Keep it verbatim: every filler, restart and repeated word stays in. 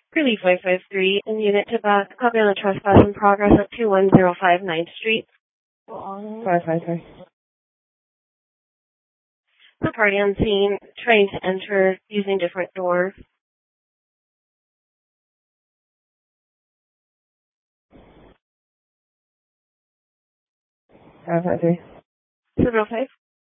Relief five five three in unit to back. Copy on the trespass in progress at two one zero five ninth Street. five five three. The party on scene trying to enter using different doors. five five three. seven oh five.